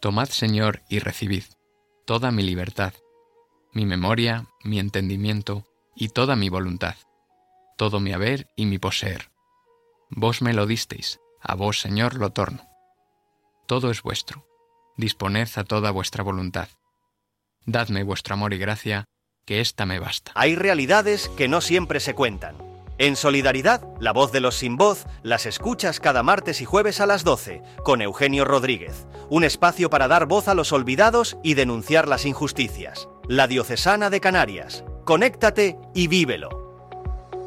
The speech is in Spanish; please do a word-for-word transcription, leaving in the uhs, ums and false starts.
Tomad, Señor, y recibid toda mi libertad, mi memoria, mi entendimiento y toda mi voluntad, todo mi haber y mi poseer. Vos me lo disteis, a vos, Señor, lo torno. Todo es vuestro, disponed a toda vuestra voluntad. Dadme vuestro amor y gracia, que ésta me basta. Hay realidades que no siempre se cuentan. En Solidaridad, la voz de los sin voz, las escuchas cada martes y jueves a las doce, con Eugenio Rodríguez. Un espacio para dar voz a los olvidados y denunciar las injusticias. La Diocesana de Canarias. Conéctate y vívelo.